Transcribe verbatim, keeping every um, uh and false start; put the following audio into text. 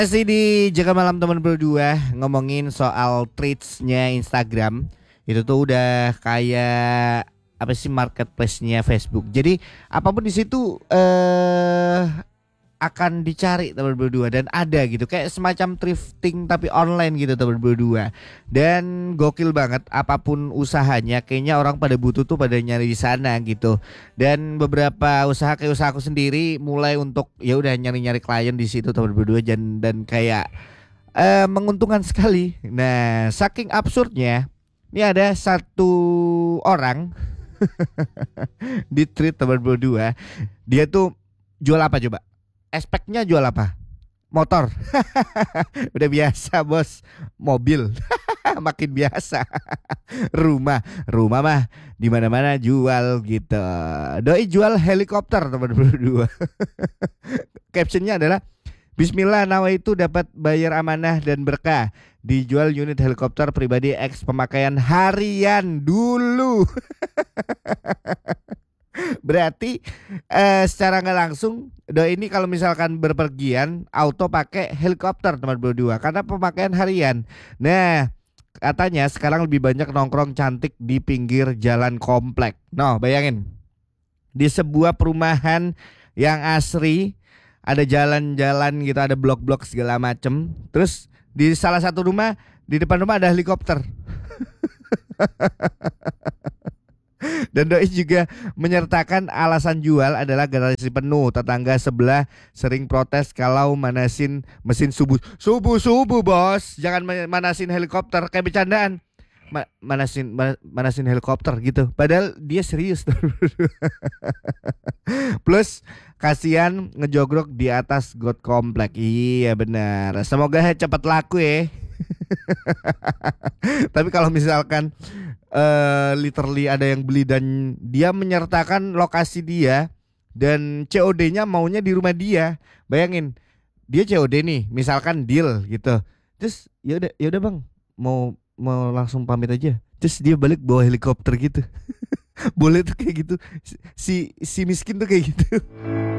Masih di Jaga Malam Teman Berdua ngomongin soal treats-nya Instagram. Itu tuh udah kayak apa sih, marketplace-nya Facebook. Jadi apapun di situ eh akan dicari teman berdua dan ada gitu, kayak semacam thrifting tapi online gitu teman berdua. Dan gokil banget, apapun usahanya kayaknya orang pada butuh tuh pada nyari di sana gitu. Dan beberapa usaha kayak usaha aku sendiri mulai untuk ya udah nyari-nyari klien di situ teman berdua, dan dan kayak eh, menguntungkan sekali. Nah, saking absurdnya, ini ada satu orang di treat teman berdua. Dia tuh jual apa coba? Aspeknya jual apa? Motor. Udah biasa bos. Mobil. Makin biasa. Rumah, rumah mah di mana-mana jual gitu. Doi jual helikopter teman berdua. Captionnya adalah Bismillah, nawaitu dapat bayar amanah dan berkah. Dijual unit helikopter pribadi X pemakaian harian dulu. Berarti eh, secara nggak langsung Doi ini kalau misalkan berpergian auto pakai helikopter teman berdua karena pemakaian harian. Nah, katanya sekarang lebih banyak nongkrong cantik di pinggir jalan komplek. Noh, bayangin di sebuah perumahan yang asri, ada jalan-jalan gitu, ada blok-blok segala macem. Terus di salah satu rumah, di depan rumah ada helikopter. Dan Doi juga menyertakan alasan jual adalah garasi penuh. Tetangga sebelah sering protes kalau manasin mesin subuh. Subuh-subuh bos, jangan manasin helikopter, kayak bercandaan. Ma- manasin ma- manasin helikopter gitu. Padahal dia serius. Plus kasihan ngejogrok di atas got komplek. Iya benar. Semoga cepat laku ya. Tapi kalau misalkan uh, literally ada yang beli dan dia menyertakan lokasi dia dan C O D-nya maunya di rumah dia. Bayangin, dia C O D nih, misalkan deal gitu. Terus ya udah ya udah Bang, mau mau langsung pamit aja. Terus dia balik bawa helikopter gitu. Boleh tuh kayak gitu. Si si miskin tuh kayak gitu.